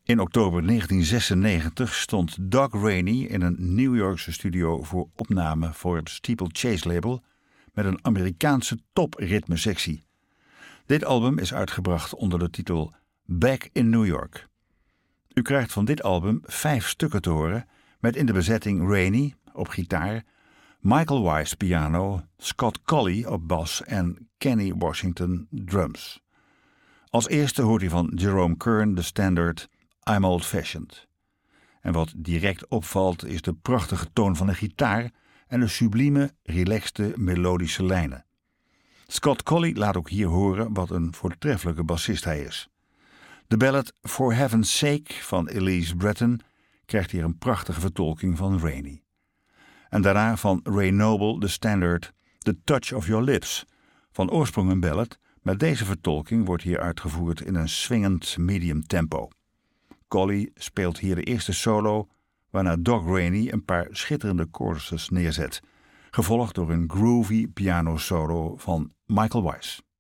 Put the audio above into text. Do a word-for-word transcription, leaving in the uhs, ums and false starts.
In oktober negentien zesennegentig stond Doug Rainey in een New Yorkse studio voor opname voor het Steeplechase label met een Amerikaanse topritmesectie. Dit album is uitgebracht onder de titel Back in New York. U krijgt van dit album vijf stukken te horen met in de bezetting Rainey op gitaar, Michael Wise piano, Scott Colley op bas en Kenny Washington drums. Als eerste hoort u van Jerome Kern de standaard I'm Old Fashioned. En wat direct opvalt is de prachtige toon van de gitaar en de sublieme, relaxte melodische lijnen. Scott Colley laat ook hier horen wat een voortreffelijke bassist hij is. De ballad For Heaven's Sake van Elise Breton krijgt hier een prachtige vertolking van Rainey. En daarna van Ray Noble de standaard The Touch of Your Lips, van oorsprong een ballad, maar deze vertolking wordt hier uitgevoerd in een swingend medium tempo. Colley speelt hier de eerste solo, waarna Doug Rainey een paar schitterende choruses neerzet, gevolgd door een groovy piano solo van Michael Wise.